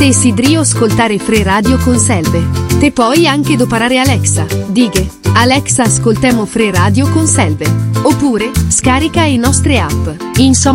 Desideri ascoltare Free Radio con Selve? Te puoi anche doparare Alexa. Dighe: Alexa, ascoltemo Free Radio con Selve. Oppure scarica le nostre app. Insomma,